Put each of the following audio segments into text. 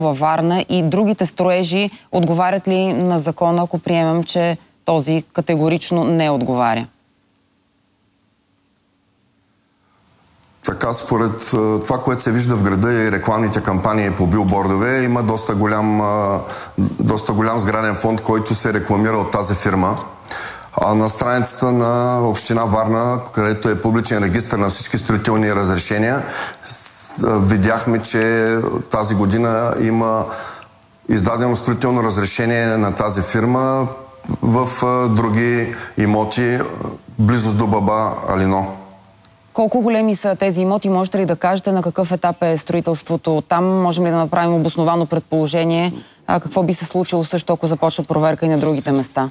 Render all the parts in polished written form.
във Варна и другите строежи отговарят ли на закона, ако приемем, че този категорично не отговаря? Така, според това, което се вижда в града и рекламните кампании по билбордове, има доста голям сграден фонд, който се рекламира от тази фирма. А на страницата на община Варна, където е публичен регистър на всички строителни разрешения, видяхме, че тази година има издадено строително разрешение на тази фирма в други имоти, близост до Баба Алино. Колко големи са тези имоти? Можете ли да кажете на какъв етап е строителството там? Можем ли да направим обосновано предположение? Какво би се случило също, ако започва проверка и на другите места?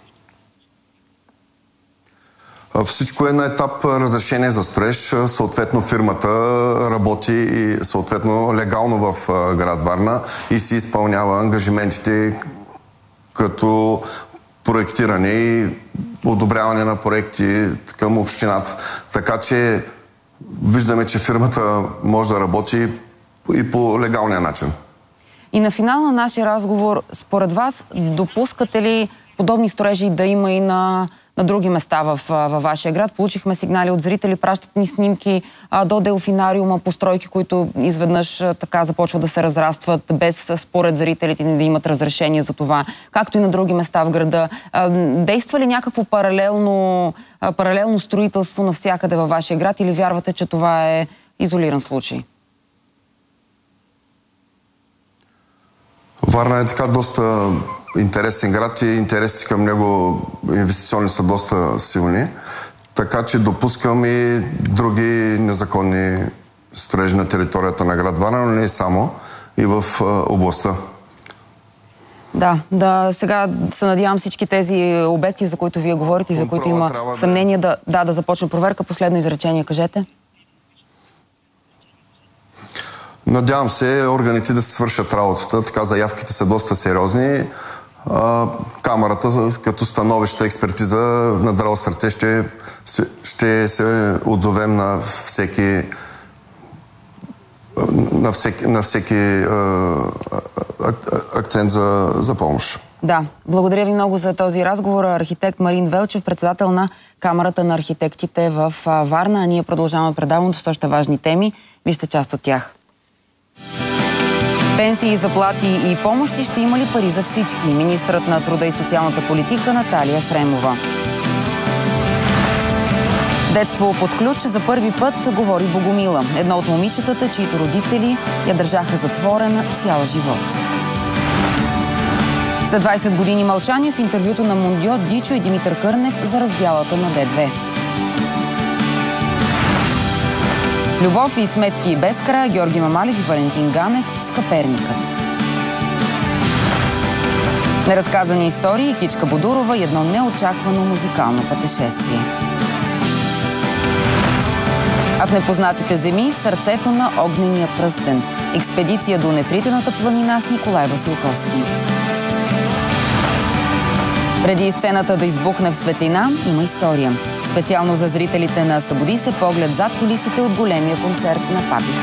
Всичко е на етап разрешение за строеж. Съответно фирмата работи и съответно легално в град Варна и си изпълнява ангажиментите като проектиране и одобряване на проекти към общината. Така че виждаме, че фирмата може да работи и по легалния начин. И на финал на нашия разговор, според вас, допускате ли подобни строежи да има и на други места във вашия град? Получихме сигнали от зрители, пращат ни снимки до Делфинариума, постройки, които изведнъж така започват да се разрастват, без според зрителите ни да имат разрешение за това, както и на други места в града. Действа ли някакво паралелно строителство навсякъде във вашия град или вярвате, че това е изолиран случай? Варна е така доста интересен град и интересите към него инвестиционни са доста силни. Така че допускам и други незаконни строежи на територията на град Варна, но не само и в областта. Да, сега се надявам всички тези обекти, за които вие говорите и за които има съмнение, да започне проверка. Последно изречение, кажете. Надявам се органите да се свършат работата. Така заявките са доста сериозни. Камерата като становище, експертиза на здраво сърце ще се отзовем на всеки акцент за помощ. Да, благодаря ви много за този разговор. Архитект Марин Велчев, председател на Камерата на архитектите в Варна. А ние продължаваме предаването с още важни теми. Вижте част от тях. Пенсии, заплати и помощи ще има ли пари за всички? Министърът на труда и социалната политика Наталия Ефремова. Детство под ключ за първи път говори Богомила. Едно от момичетата, чието родители я държаха затворена цял живот. След 20 години мълчание в интервюто на Мондио Дичо и Димитър Кърнев за раздялата на Д2. Любов и сметки без края, Георги Мамалев и Валентин Ганев в Скъперникът. Неразказани истории, Кичка Бодурова и едно неочаквано музикално пътешествие. А в непознатите земи, в сърцето на огнения пръстен. Експедиция до Нефритената планина с Николай Василковски. Преди сцената да избухне в светлина, има история. Специално за зрителите на Събуди се поглед зад кулисите от големия концерт на Папи